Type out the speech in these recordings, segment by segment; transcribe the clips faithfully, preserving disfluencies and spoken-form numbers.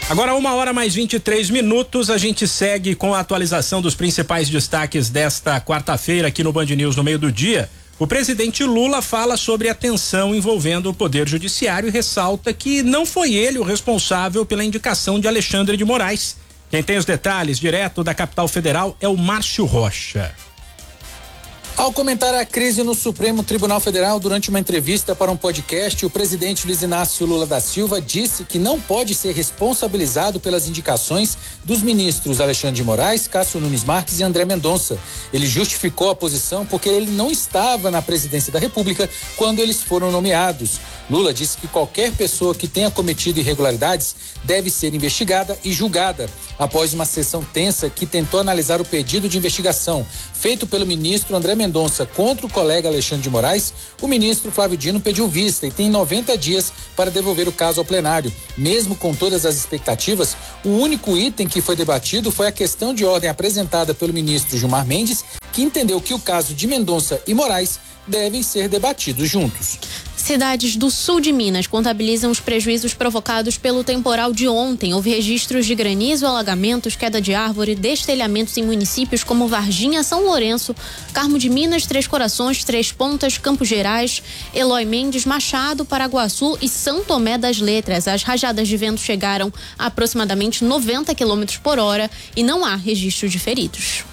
Agora uma hora mais vinte e três minutos, a gente segue com a atualização dos principais destaques desta quarta-feira aqui no Band News no meio do dia. O presidente Lula fala sobre a tensão envolvendo o Poder Judiciário e ressalta que não foi ele o responsável pela indicação de Alexandre de Moraes. Quem tem os detalhes direto da capital federal é o Márcio Rocha. Ao comentar a crise no Supremo Tribunal Federal durante uma entrevista para um podcast, o presidente Luiz Inácio Lula da Silva disse que não pode ser responsabilizado pelas indicações dos ministros Alexandre de Moraes, Cássio Nunes Marques e André Mendonça. Ele justificou a posição porque ele não estava na presidência da República quando eles foram nomeados. Lula disse que qualquer pessoa que tenha cometido irregularidades deve ser investigada e julgada. Após uma sessão tensa que tentou analisar o pedido de investigação feito pelo ministro André Mendonça contra o colega Alexandre de Moraes, o ministro Flávio Dino pediu vista e tem noventa dias para devolver o caso ao plenário. Mesmo com todas as expectativas, o único item que foi debatido foi a questão de ordem apresentada pelo ministro Gilmar Mendes, que entendeu que o caso de Mendonça e Moraes devem ser debatidos juntos. Cidades do sul de Minas contabilizam os prejuízos provocados pelo temporal de ontem. Houve registros de granizo, alagamentos, queda de árvore, destelhamentos em municípios como Varginha, São Lourenço, Carmo de Minas, Três Corações, Três Pontas, Campos Gerais, Eloy Mendes, Machado, Paraguaçu e São Tomé das Letras. As rajadas de vento chegaram a aproximadamente noventa quilômetros por hora e não há registro de feridos.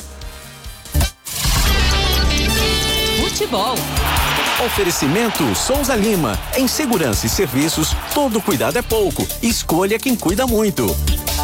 Futebol. Oferecimento Souza Lima. Em segurança e serviços, todo cuidado é pouco. Escolha quem cuida muito.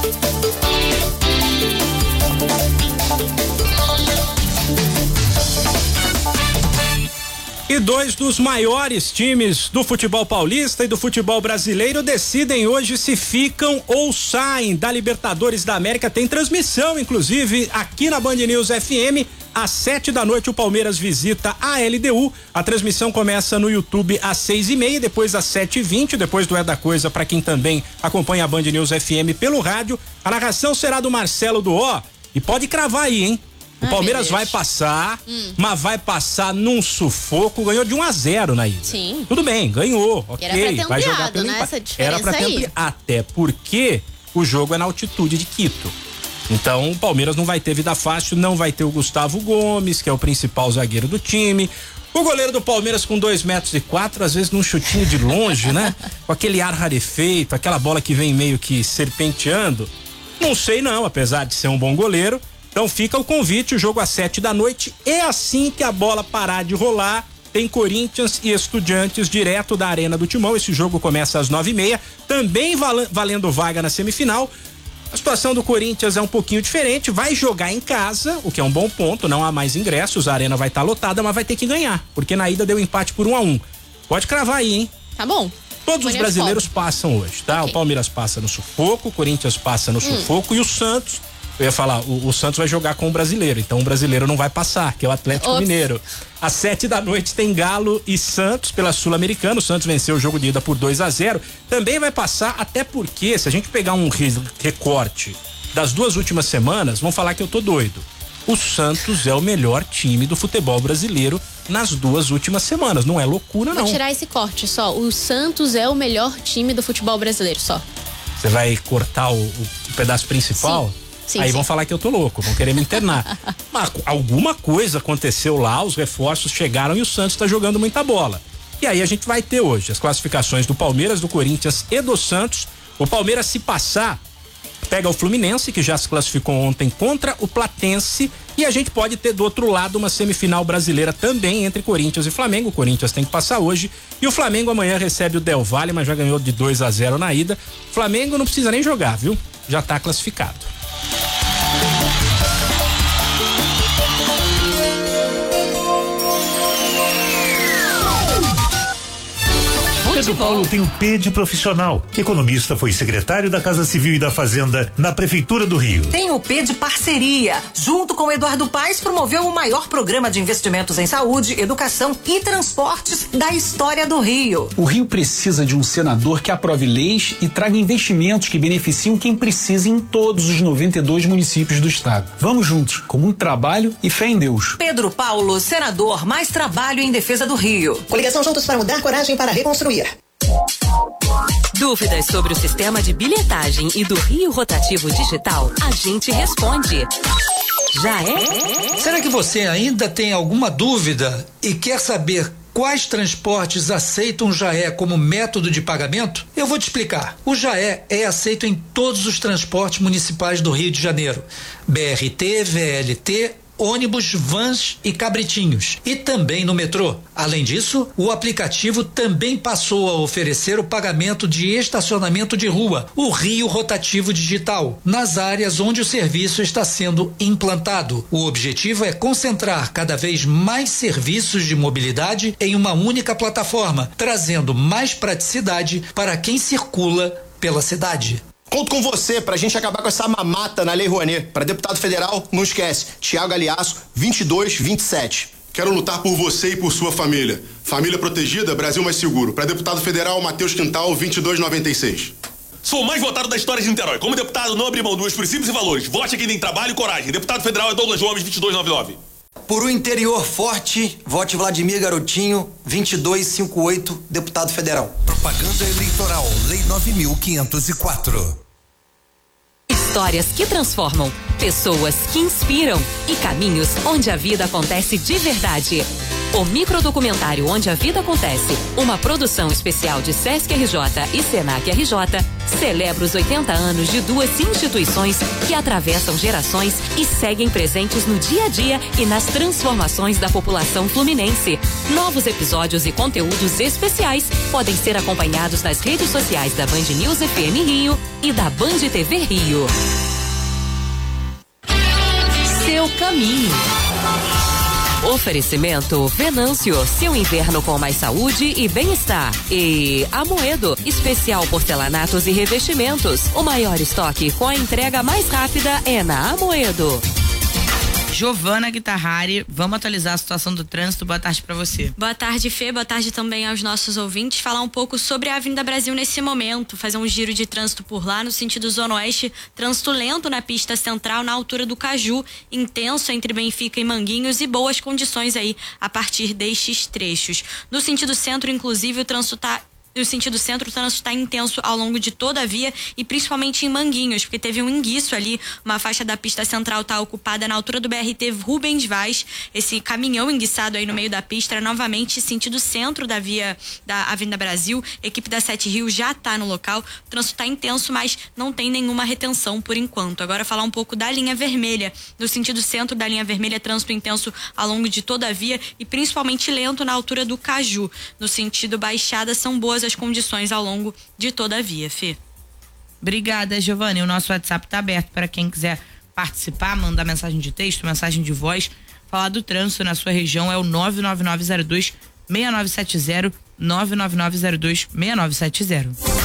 E dois dos maiores times do futebol paulista e do futebol brasileiro decidem hoje se ficam ou saem da Libertadores da América. Tem transmissão, inclusive, aqui na Band News F M. Às sete da noite, o Palmeiras visita a L D U. A transmissão começa no YouTube às seis e meia, depois às sete e vinte, depois do É da Coisa, para quem também acompanha a Band News F M pelo rádio. A narração será do Marcelo Duó. E pode cravar aí, hein? O Palmeiras vai passar, hum. mas vai passar num sufoco. Ganhou de um a zero na ida. Sim. Tudo bem, ganhou. Ok. Era pra ter vai jogar pelo né? empate. Essa diferença Era pra ter aí. Até porque o jogo é na altitude de Quito. Então o Palmeiras não vai ter vida fácil, não vai ter o Gustavo Gomes, que é o principal zagueiro do time. O goleiro do Palmeiras com dois metros e quatro, às vezes num chutinho de longe, né? Com aquele ar rarefeito, aquela bola que vem meio que serpenteando. Não sei não, apesar de ser um bom goleiro. Então fica o convite, o jogo às sete da noite. É assim que a bola parar de rolar, tem Corinthians e Estudiantes direto da Arena do Timão. Esse jogo começa às nove e meia, também val- valendo vaga na semifinal. A situação do Corinthians é um pouquinho diferente, vai jogar em casa, o que é um bom ponto, não há mais ingressos, a arena vai estar lotada, mas vai ter que ganhar, porque na ida deu empate por um a um. Pode cravar aí, hein? Tá bom. Todos os brasileiros passam hoje, tá? Okay. O Palmeiras passa no sufoco, o Corinthians passa no hum. sufoco e o Santos, eu ia falar, o, o Santos vai jogar com o brasileiro, então o brasileiro não vai passar, que é o Atlético Ops. Mineiro. Às sete da noite tem Galo e Santos pela Sul-Americana. O Santos venceu o jogo de ida por dois a zero. Também vai passar, até porque, se a gente pegar um recorte das duas últimas semanas, vão falar que eu tô doido. O Santos é o melhor time do futebol brasileiro nas duas últimas semanas. Não é loucura, não. Vou tirar esse corte só. O Santos é o melhor time do futebol brasileiro, só. Você vai cortar o, o pedaço principal? Sim. Sim, Aí sim. vão falar que eu tô louco, vão querer me internar. Mas alguma coisa aconteceu lá, os reforços chegaram e o Santos tá jogando muita bola. E aí a gente vai ter hoje as classificações do Palmeiras, do Corinthians e do Santos. O Palmeiras, se passar, pega o Fluminense, que já se classificou ontem, contra o Platense. E a gente pode ter do outro lado uma semifinal brasileira também entre Corinthians e Flamengo. O Corinthians tem que passar hoje. E o Flamengo amanhã recebe o Del Valle, mas já ganhou de dois a zero na ida. O Flamengo não precisa nem jogar, viu? Já tá classificado. Pedro Paulo tem o P de profissional. Economista, foi secretário da Casa Civil e da Fazenda na Prefeitura do Rio. Tem o P de parceria. Junto com Eduardo Paes, promoveu o maior programa de investimentos em saúde, educação e transportes da história do Rio. O Rio precisa de um senador que aprove leis e traga investimentos que beneficiem quem precisa em todos os noventa e dois municípios do estado. Vamos juntos, com muito trabalho e fé em Deus. Pedro Paulo, senador, mais trabalho em defesa do Rio. Coligação Juntos para Mudar, coragem para reconstruir. Dúvidas sobre o sistema de bilhetagem e do Rio Rotativo Digital? A gente responde. Já é? Será que você ainda tem alguma dúvida e quer saber quais transportes aceitam o Jaé como método de pagamento? Eu vou te explicar. O Jaé é aceito em todos os transportes municipais do Rio de Janeiro. B R T, V L T, ônibus, vans e cabritinhos. E também no metrô. Além disso, o aplicativo também passou a oferecer o pagamento de estacionamento de rua, o Rio Rotativo Digital, nas áreas onde o serviço está sendo implantado. O objetivo é concentrar cada vez mais serviços de mobilidade em uma única plataforma, trazendo mais praticidade para quem circula pela cidade. Conto com você pra gente acabar com essa mamata na Lei Rouanet. Para deputado federal, não esquece, Thiago Aliasso, vinte e dois vinte e sete. Quero lutar por você e por sua família. Família protegida, Brasil mais seguro. Para deputado federal, Matheus Quintal, vinte e dois noventa e seis. Sou o mais votado da história de Niterói. Como deputado, não abri mão dos meus princípios e valores. Vote a quem tem trabalho e coragem. Deputado federal é Douglas Gomes, vinte e dois noventa e nove. Por um interior forte, vote Vladimir Garotinho, vinte e dois cinquenta e oito, deputado federal. Propaganda eleitoral, Lei nove mil quinhentos e quatro. Histórias que transformam, pessoas que inspiram e caminhos onde a vida acontece de verdade. O microdocumentário Onde a Vida Acontece, uma produção especial de Sesc R J e Senac R J, celebra os oitenta anos de duas instituições que atravessam gerações e seguem presentes no dia a dia e nas transformações da população fluminense. Novos episódios e conteúdos especiais podem ser acompanhados nas redes sociais da Band News F M Rio e da Band T V Rio. Seu caminho. Oferecimento Venâncio, seu inverno com mais saúde e bem-estar. E Amoedo, especial porcelanatos e revestimentos. O maior estoque com a entrega mais rápida é na Amoedo. Giovana Guitarrari, vamos atualizar a situação do trânsito. Boa tarde para você. Boa tarde, Fê. Boa tarde também aos nossos ouvintes. Falar um pouco sobre a Avenida Brasil nesse momento. Fazer um giro de trânsito por lá no sentido Zona Oeste. Trânsito lento na pista central, na altura do Caju. Intenso entre Benfica e Manguinhos e boas condições aí a partir destes trechos. No sentido centro, inclusive, o trânsito tá No sentido centro, o trânsito está intenso ao longo de toda a via e principalmente em Manguinhos, porque teve um enguiço ali, uma faixa da pista central está ocupada na altura do B R T Rubens Vaz. Esse caminhão enguiçado aí no meio da pista, novamente sentido centro da via da Avenida Brasil. A equipe da Sete Rios já está no local. O trânsito está intenso, mas não tem nenhuma retenção por enquanto. Agora falar um pouco da linha vermelha. No sentido centro da linha vermelha, trânsito intenso ao longo de toda a via e principalmente lento na altura do Caju. No sentido Baixada, são boas as condições ao longo de toda a via, Fê. Obrigada, Giovana. E o nosso WhatsApp está aberto para quem quiser participar, mandar mensagem de texto, mensagem de voz, falar do trânsito na sua região. É o nove nove nove zero dois seis nove sete zero, nove nove nove zero dois seis nove sete zero.